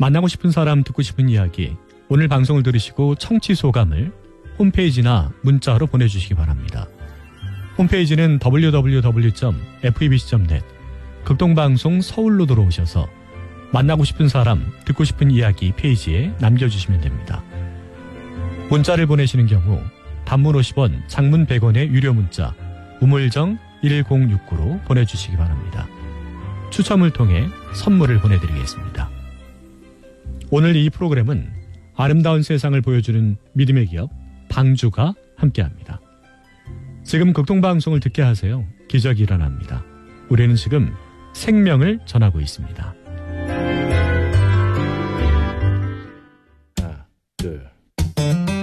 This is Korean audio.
만나고 싶은 사람, 듣고 싶은 이야기, 오늘 방송을 들으시고 청취 소감을 홈페이지나 문자로 보내주시기 바랍니다. 홈페이지는 www.febc.net 극동방송 서울로 들어오셔서 만나고 싶은 사람, 듣고 싶은 이야기 페이지에 남겨주시면 됩니다. 문자를 보내시는 경우 단문 50원, 장문 100원의 유료 문자 우물정 1069로 보내주시기 바랍니다. 추첨을 통해 선물을 보내드리겠습니다. 오늘 이 프로그램은 아름다운 세상을 보여주는 믿음의 기업 방주가 함께합니다. 지금 극동방송을 듣게 하세요. 기적이 일어납니다. 우리는 지금 생명을 전하고 있습니다.